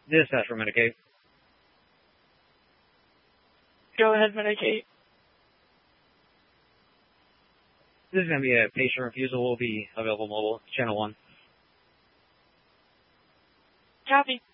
Dispatch for Medicaid. Go ahead, Medicaid. This is going to be a patient refusal. Will be available mobile. Channel 1. Copy.